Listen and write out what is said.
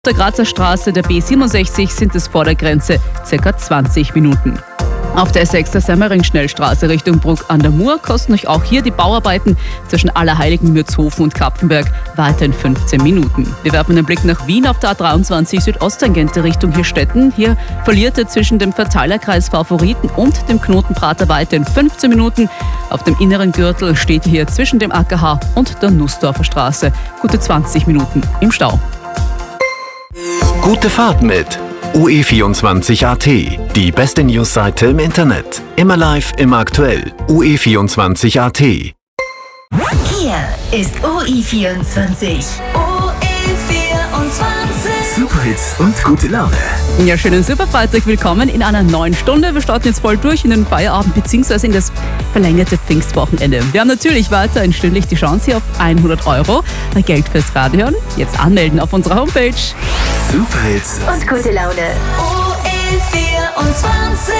der Grazer Straße der B67 sind es vor der Grenze ca. 20 Minuten. Auf der S6 der Semmering-Schnellstraße Richtung Bruck an der Mur kosten euch auch hier die Bauarbeiten zwischen Allerheiligen, Mürzhofen und Kapfenberg weiterhin 15 Minuten. Wir werfen einen Blick nach Wien auf der A23 Südosttangente Richtung Hirstetten. Hier verliert ihr zwischen dem Verteilerkreis Favoriten und dem Knotenprater weiterhin 15 Minuten. Auf dem inneren Gürtel steht ihr hier zwischen dem AKH und der Nussdorfer Straße gute 20 Minuten im Stau. Gute Fahrt mit UE24.at, die beste Newsseite im Internet. Immer live, immer aktuell. UE24.at. Hier ist UE24. Superhits und gute Laune. Ja, schönen Superfreitag. Willkommen in einer neuen Stunde. Wir starten jetzt voll durch in den Feierabend bzw. in das verlängerte Pfingstwochenende. Wir haben natürlich weiterhin stündlich die Chance hier auf 100 Euro Geld fürs Radio hören. Jetzt anmelden auf unserer Homepage. Superhits Und gute Laune. UE24.